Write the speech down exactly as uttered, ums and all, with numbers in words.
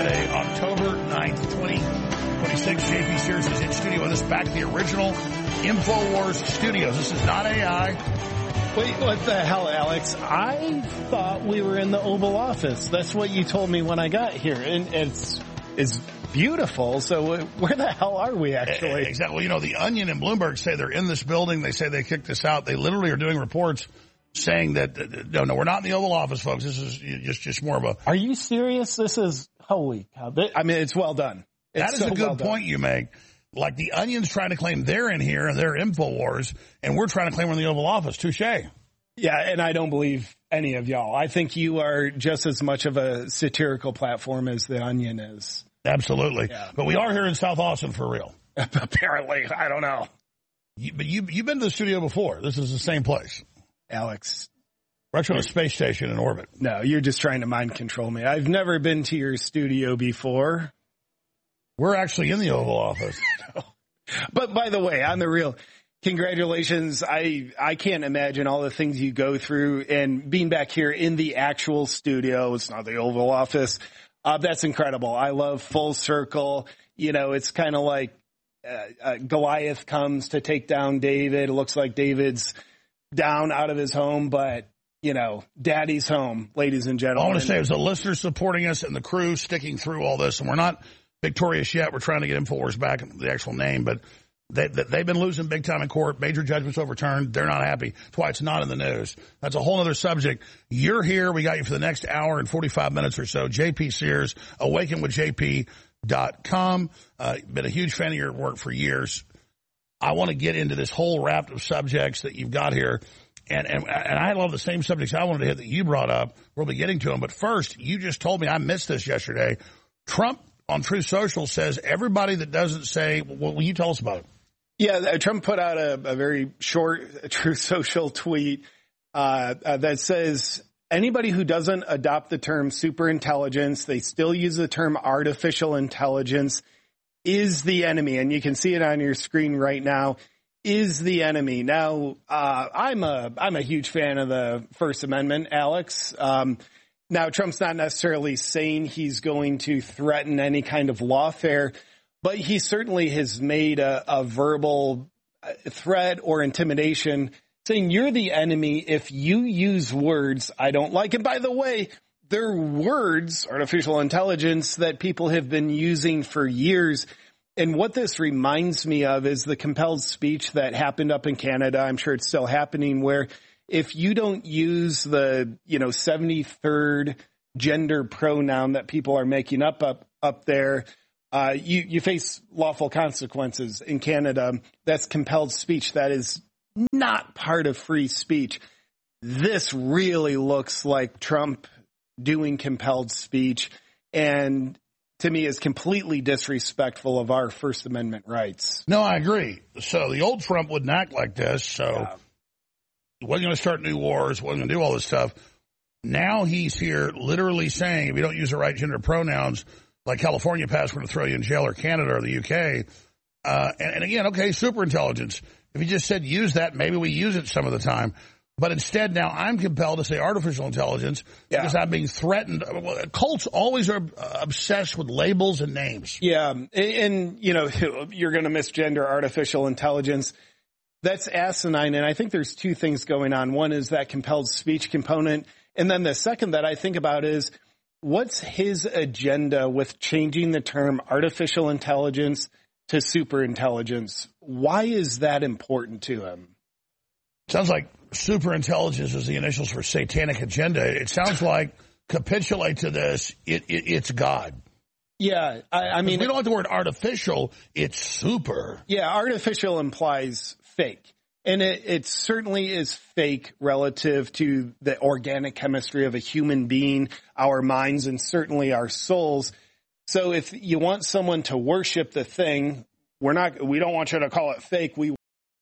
Friday, October ninth, twenty twenty-six. J P Sears is in studio with us, back at the original InfoWars studios. This is not A I. Wait, what the hell, Alex? I thought we were in the Oval Office. That's what you told me when I got here. And it's it's beautiful. So where the hell are we, actually? Exactly. Well, you know, the Onion and Bloomberg say they're in this building. They say they kicked us out. They literally are doing reports saying that, no, no, we're not in the Oval Office, folks. This is just, just more of a... Are you serious? This is, holy cow. I mean, it's well done. It's that is so a good well point you make. Like the Onion's trying to claim they're in here and they're InfoWars, and we're trying to claim we're in the Oval Office. Touche. Yeah, and I don't believe any of y'all. I think you are just as much of a satirical platform as the Onion is. Absolutely. Yeah. But we are here in South Austin for real. Apparently. I don't know. You, but you, you've been to the studio before. This is the same place. Alex. We're actually on a space station in orbit. No, you're just trying to mind control me. I've never been to your studio before. We're actually in the Oval Office. But by the way, on the real, congratulations. I, I can't imagine all the things you go through, and being back here in the actual studio. It's not the Oval Office. Uh, that's incredible. I love full circle. You know, it's kind of like uh, uh, Goliath comes to take down David. It looks like David's down out of his home, but, you know, daddy's home, ladies and gentlemen. I want to say it was the listeners supporting us and the crew sticking through all this, and we're not victorious yet. We're trying to get InfoWars back, the actual name, but they, they, they've been losing big time in court. Major judgments overturned. They're not happy. That's why it's not in the news. That's a whole other subject. You're here. We got you for the next hour and forty-five minutes or so. J P Sears, awaken with J P dot com. Uh, been a huge fan of your work for years. I want to get into this whole raft of subjects that you've got here. And, and, and I love the same subjects I wanted to hit that you brought up. We'll be getting to them. But first, you just told me, I missed this yesterday. Trump on Truth Social says everybody that doesn't say, well, will you tell us about it? Yeah, Trump put out a, a very short Truth Social tweet uh, uh, that says anybody who doesn't adopt the term superintelligence, they still use the term artificial intelligence, is the enemy. And you can see it on your screen right now, is the enemy. Now, uh, I'm a I'm a huge fan of the First Amendment, Alex. Um, now, Trump's not necessarily saying he's going to threaten any kind of lawfare, but he certainly has made a, a verbal threat or intimidation saying you're the enemy if you use words I don't like. And by the way, they're words, artificial intelligence, that people have been using for years. And what this reminds me of is the compelled speech that happened up in Canada. I'm sure it's still happening, where if you don't use the, you know, seventy-third gender pronoun that people are making up up, up there, uh, you, you face lawful consequences in Canada. That's compelled speech. That is not part of free speech. This really looks like Trump doing compelled speech, and to me is completely disrespectful of our First Amendment rights. No, I agree. So the old Trump wouldn't act like this. So Yeah. he wasn't going to start new wars, wasn't going to do all this stuff. Now he's here literally saying if you don't use the right gender pronouns, like California passed, we're going to throw you in jail, or Canada or the U K. Uh, and, and again, okay, superintelligence. If he just said use that, maybe we use it some of the time. But instead, now I'm compelled to say artificial intelligence Yeah. because I'm being threatened. Cults always are obsessed with labels and names. Yeah, and, and you know, you're going to misgender artificial intelligence. That's asinine, and I think there's two things going on. One is that compelled speech component, and then the second that I think about is what's his agenda with changing the term artificial intelligence to superintelligence? Why is that important to him? Sounds like superintelligence is the initials for satanic agenda. It sounds like capitulate to this, it, it, it's God. Yeah, I, I mean, we don't like the word artificial, it's super. Yeah, artificial implies fake. And it, it certainly is fake relative to the organic chemistry of a human being, our minds, and certainly our souls. So if you want someone to worship the thing, we're not, we don't want you to call it fake. We